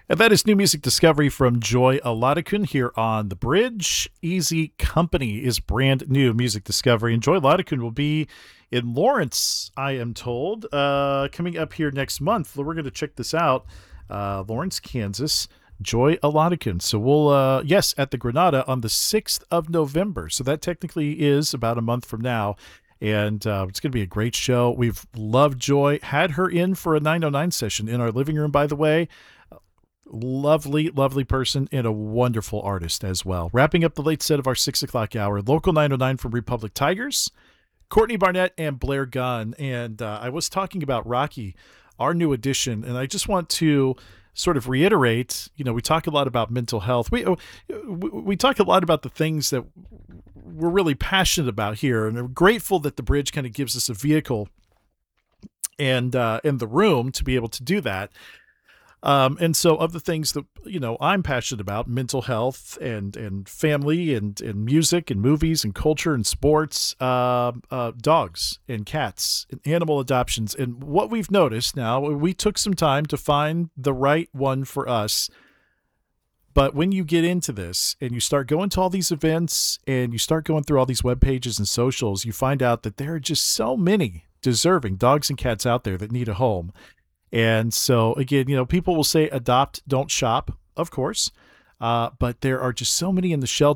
And that is new music discovery from Joy Alodikun here on The Bridge. Easy Company is brand new music discovery, and Joy Alodikun will be in Lawrence, I am told, coming up here next month. We're going to check this out. Lawrence, Kansas, Joy Alodikun. So we'll, yes, at the Granada on the 6th of November. So that technically is about a month from now. And it's going to be a great show. We've loved Joy. Had her in for a 909 session in our living room, by the way. Lovely, lovely person and a wonderful artist as well. Wrapping up the late set of our 6 o'clock hour, Local 909 from Republic Tigers, Courtney Barnett and Blair Gunn. And I was talking about Rocky, our new addition, and I just want to sort of reiterate, we talk a lot about mental health. We talk a lot about the things that we're really passionate about here, and I'm grateful that the Bridge kind of gives us a vehicle and the room to be able to do that. And so of the things that, I'm passionate about, mental health and family and music and movies and culture and sports, dogs and cats and animal adoptions. And what we've noticed now, we took some time to find the right one for us. But when you get into this and you start going to all these events and you start going through all these web pages and socials, you find out that there are just so many deserving dogs and cats out there that need a home. And so, again, people will say adopt, don't shop, of course. But there are just so many in the shelter.